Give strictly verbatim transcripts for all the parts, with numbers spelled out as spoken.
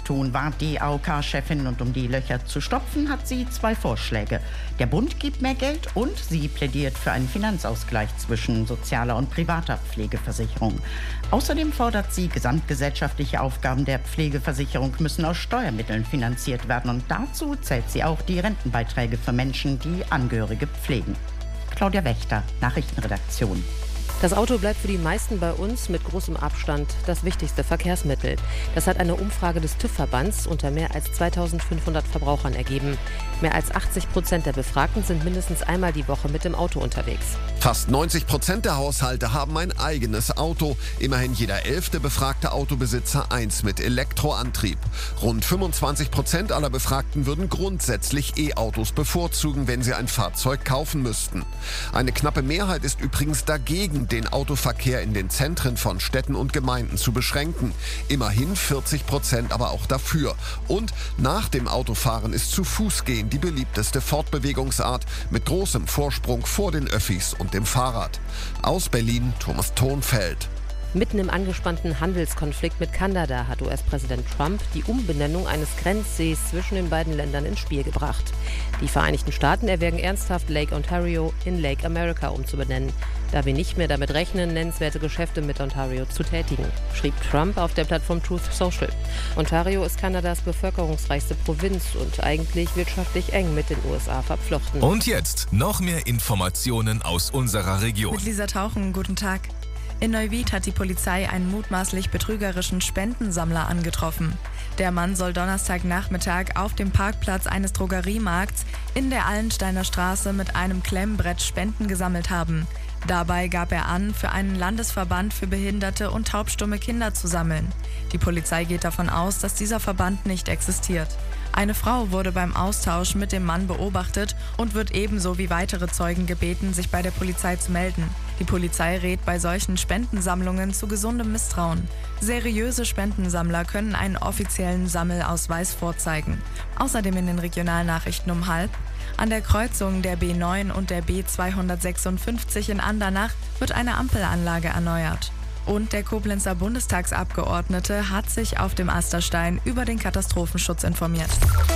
tun, warnt die A O K-Chefin. Und um die Löcher zu stopfen, hat sie zwei Vorschläge. Der Bund gibt mehr Geld und sie plädiert für einen Finanzausgleich zwischen sozialer und privater Pflegeversicherung. Außerdem fordert sie, gesamtgesellschaftliche Aufgaben der Pflegeversicherung müssen aus Steuermitteln finanziert werden. Und dazu zählt sie auch die Rentenbeiträge für Menschen, die Angehörige pflegen. Claudia Wächter, Nachrichtenredaktion. Das Auto bleibt für die meisten bei uns mit großem Abstand das wichtigste Verkehrsmittel. Das hat eine Umfrage des TÜV-Verbands unter mehr als zweitausendfünfhundert Verbrauchern ergeben. Mehr als achtzig Prozent der Befragten sind mindestens einmal die Woche mit dem Auto unterwegs. Fast neunzig Prozent der Haushalte haben ein eigenes Auto. Immerhin jeder elfte befragte Autobesitzer eins mit Elektroantrieb. Rund fünfundzwanzig Prozent aller Befragten würden grundsätzlich E-Autos bevorzugen, wenn sie ein Fahrzeug kaufen müssten. Eine knappe Mehrheit ist übrigens dagegen, den Autoverkehr in den Zentren von Städten und Gemeinden zu beschränken. Immerhin vierzig Prozent aber auch dafür. Und nach dem Autofahren ist zu Fuß gehen die beliebteste Fortbewegungsart mit großem Vorsprung vor den Öffis und dem Fahrrad. Aus Berlin, Thomas Thonfeld. Mitten im angespannten Handelskonflikt mit Kanada hat U S-Präsident Trump die Umbenennung eines Grenzsees zwischen den beiden Ländern ins Spiel gebracht. Die Vereinigten Staaten erwägen ernsthaft, Lake Ontario in Lake America umzubenennen, da wir nicht mehr damit rechnen, nennenswerte Geschäfte mit Ontario zu tätigen, schrieb Trump auf der Plattform Truth Social. Ontario ist Kanadas bevölkerungsreichste Provinz und eigentlich wirtschaftlich eng mit den U S A verflochten. Und jetzt noch mehr Informationen aus unserer Region. Mit Lisa Tauchen, guten Tag. In Neuwied hat die Polizei einen mutmaßlich betrügerischen Spendensammler angetroffen. Der Mann soll Donnerstagnachmittag auf dem Parkplatz eines Drogeriemarkts in der Allensteiner Straße mit einem Klemmbrett Spenden gesammelt haben. Dabei gab er an, für einen Landesverband für behinderte und taubstumme Kinder zu sammeln. Die Polizei geht davon aus, dass dieser Verband nicht existiert. Eine Frau wurde beim Austausch mit dem Mann beobachtet und wird ebenso wie weitere Zeugen gebeten, sich bei der Polizei zu melden. Die Polizei rät bei solchen Spendensammlungen zu gesundem Misstrauen. Seriöse Spendensammler können einen offiziellen Sammelausweis vorzeigen. Außerdem in den Regionalnachrichten um halb. An der Kreuzung der B neun und der B zweihundertsechsundfünfzig in Andernach wird eine Ampelanlage erneuert. Und der Koblenzer Bundestagsabgeordnete hat sich auf dem Asterstein über den Katastrophenschutz informiert.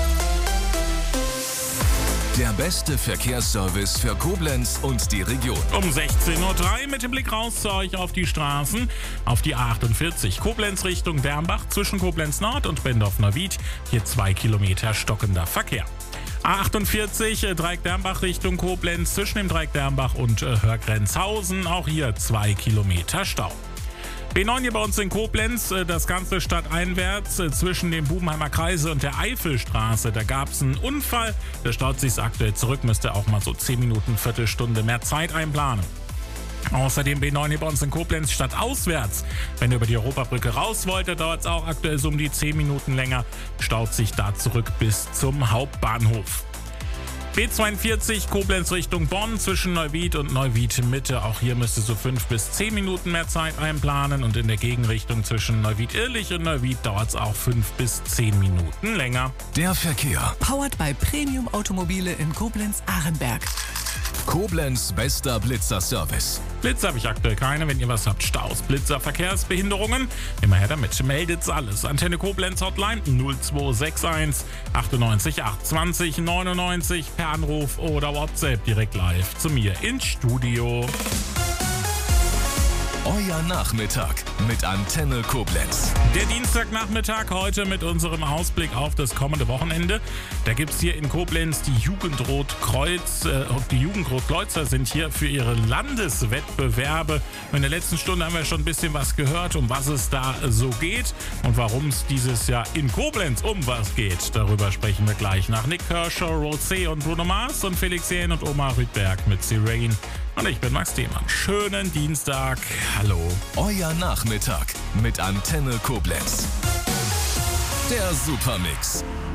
Der beste Verkehrsservice für Koblenz und die Region. Um sechzehn Uhr drei mit dem Blick raus zu euch auf die Straßen. Auf die A achtundvierzig Koblenz Richtung Dernbach zwischen Koblenz Nord und Bendorf-Neuwied. Hier zwei Kilometer stockender Verkehr. A achtundvierzig Dreieck Dernbach Richtung Koblenz zwischen dem Dreieck Dernbach und äh, Hörgrenzhausen. Auch hier zwei Kilometer Stau. B neun hier bei uns in Koblenz, das Ganze stadteinwärts zwischen dem Bubenheimer Kreise und der Eifelstraße. Da gab es einen Unfall, der staut sich aktuell zurück, müsste auch mal so zehn Minuten, Viertelstunde mehr Zeit einplanen. Außerdem B neun hier bei uns in Koblenz stadtauswärts. Wenn ihr über die Europabrücke raus wollt, dauert es auch aktuell so um die zehn Minuten länger, staut sich da zurück bis zum Hauptbahnhof. B zweiundvierzig Koblenz Richtung Bonn zwischen Neuwied und Neuwied Mitte. Auch hier müsste so fünf bis zehn Minuten mehr Zeit einplanen. Und in der Gegenrichtung zwischen Neuwied-Irlich und Neuwied dauert es auch fünf bis zehn Minuten länger. Der Verkehr. Powered by Premium Automobile in Koblenz-Ahrenberg. Koblenz bester Blitzer-Service. Blitzer habe ich aktuell keine. Wenn ihr was habt, Staus, Blitzer, Verkehrsbehinderungen, immer her damit. Meldet's alles. Antenne Koblenz Hotline null zwei sechs eins achtundneunzig achtundzwanzig neunundneunzig per Anruf oder WhatsApp direkt live zu mir ins Studio. Euer Nachmittag mit Antenne Koblenz. Der Dienstagnachmittag heute mit unserem Ausblick auf das kommende Wochenende. Da gibt es hier in Koblenz die Jugendrot-Kreuz, äh, die Jugendrot-Kreuzer sind hier für ihre Landeswettbewerbe. In der letzten Stunde haben wir schon ein bisschen was gehört, um was es da so geht und warum es dieses Jahr in Koblenz um was geht. Darüber sprechen wir gleich nach Nick Kershaw, Rosé und Bruno Mars und Felix Jähn und Omar Rüdberg mit Sirene. Und ich bin Max Thiemann. Schönen Dienstag. Hallo. Euer Nachmittag mit Antenne Koblenz. Der Supermix.